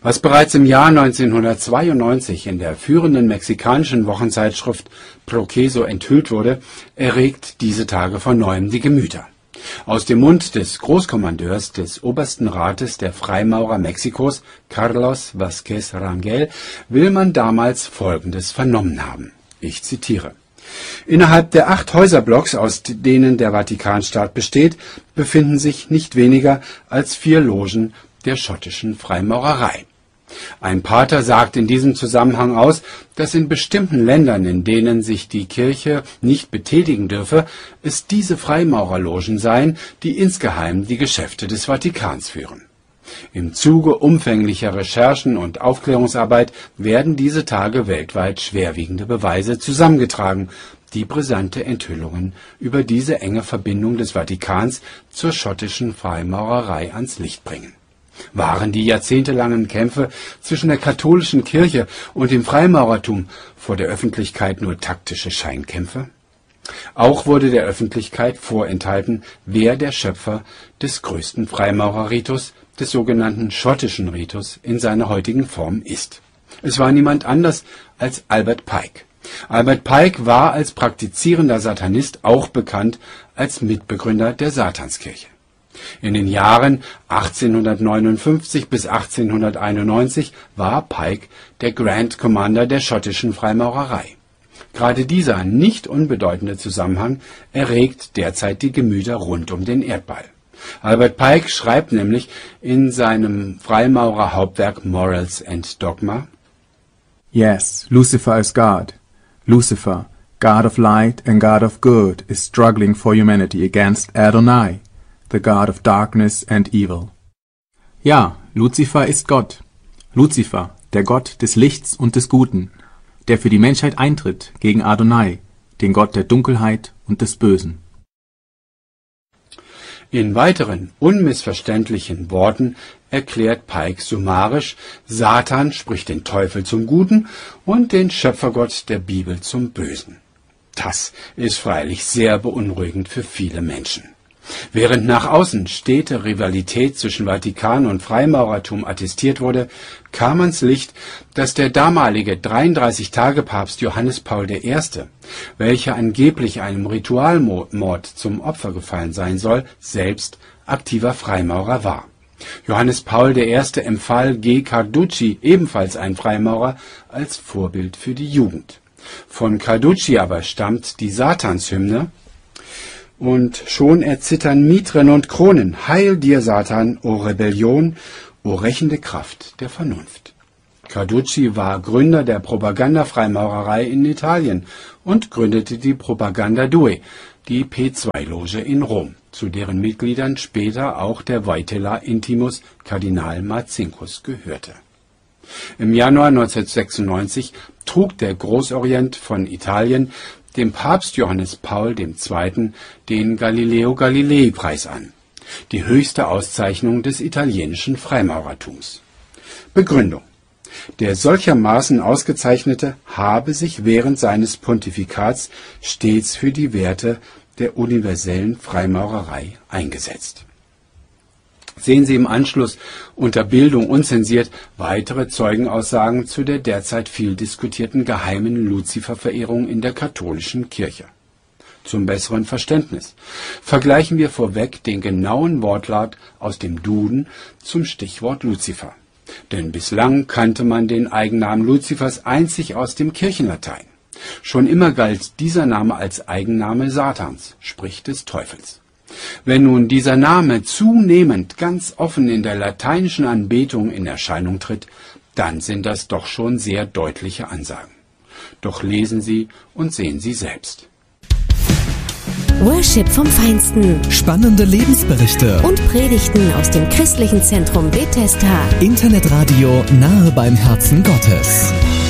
Was bereits im Jahr 1992 in der führenden mexikanischen Wochenzeitschrift Proceso enthüllt wurde, erregt diese Tage von neuem die Gemüter. Aus dem Mund des Großkommandeurs des Obersten Rates der Freimaurer Mexikos, Carlos Vázquez Rangel, will man damals Folgendes vernommen haben. Ich zitiere: Innerhalb der 8 Häuserblocks, aus denen der Vatikanstaat besteht, befinden sich nicht weniger als 4 Logen der schottischen Freimaurerei. Ein Pater sagt in diesem Zusammenhang aus, dass in bestimmten Ländern, in denen sich die Kirche nicht betätigen dürfe, es diese Freimaurerlogen seien, die insgeheim die Geschäfte des Vatikans führen. Im Zuge umfänglicher Recherchen und Aufklärungsarbeit werden diese Tage weltweit schwerwiegende Beweise zusammengetragen, die brisante Enthüllungen über diese enge Verbindung des Vatikans zur schottischen Freimaurerei ans Licht bringen. Waren die jahrzehntelangen Kämpfe zwischen der katholischen Kirche und dem Freimaurertum vor der Öffentlichkeit nur taktische Scheinkämpfe? Auch wurde der Öffentlichkeit vorenthalten, wer der Schöpfer des größten Freimaurerritus, des sogenannten schottischen Ritus, in seiner heutigen Form ist. Es war niemand anders als Albert Pike. Albert Pike war als praktizierender Satanist auch bekannt als Mitbegründer der Satanskirche. In den Jahren 1859 bis 1891 war Pike der Grand Commander der schottischen Freimaurerei. Gerade dieser nicht unbedeutende Zusammenhang erregt derzeit die Gemüter rund um den Erdball. Albert Pike schreibt nämlich in seinem Freimaurerhauptwerk Morals and Dogma: Yes, Lucifer is God. Lucifer, God of light and God of good, is struggling for humanity against Adonai, the God of darkness and evil. Ja, Lucifer ist Gott. Lucifer, der Gott des Lichts und des Guten, der für die Menschheit eintritt gegen Adonai, den Gott der Dunkelheit und des Bösen. In weiteren unmissverständlichen Worten erklärt Pike summarisch, Satan spricht den Teufel zum Guten und den Schöpfergott der Bibel zum Bösen. Das ist freilich sehr beunruhigend für viele Menschen. Während nach außen stete Rivalität zwischen Vatikan und Freimaurertum attestiert wurde, kam ans Licht, dass der damalige 33-Tage-Papst Johannes Paul I., welcher angeblich einem Ritualmord zum Opfer gefallen sein soll, selbst aktiver Freimaurer war. Johannes Paul I. empfahl G. Carducci, ebenfalls ein Freimaurer, als Vorbild für die Jugend. Von Carducci aber stammt die Satanshymne: Und schon erzittern Mitren und Kronen, heil dir, Satan, o Rebellion, o rächende Kraft der Vernunft. Carducci war Gründer der Propaganda-Freimaurerei in Italien und gründete die Propaganda Due, die P2-Loge in Rom, zu deren Mitgliedern später auch der Wojtyła Intimus Kardinal Marcinkus gehörte. Im Januar 1996 trug der Großorient von Italien dem Papst Johannes Paul II. Den Galileo Galilei-Preis an, die höchste Auszeichnung des italienischen Freimaurertums. Begründung: Der solchermaßen Ausgezeichnete habe sich während seines Pontifikats stets für die Werte der universellen Freimaurerei eingesetzt. Sehen Sie im Anschluss unter Bildung unzensiert weitere Zeugenaussagen zu der derzeit viel diskutierten geheimen Luziferverehrung in der katholischen Kirche. Zum besseren Verständnis vergleichen wir vorweg den genauen Wortlaut aus dem Duden zum Stichwort Luzifer. Denn bislang kannte man den Eigennamen Luzifers einzig aus dem Kirchenlatein. Schon immer galt dieser Name als Eigenname Satans, sprich des Teufels. Wenn nun dieser Name zunehmend ganz offen in der lateinischen Anbetung in Erscheinung tritt, dann sind das doch schon sehr deutliche Ansagen. Doch lesen Sie und sehen Sie selbst. Worship vom Feinsten. Spannende Lebensberichte Und Predigten aus dem christlichen Zentrum Bethesda. Internetradio nahe beim Herzen Gottes.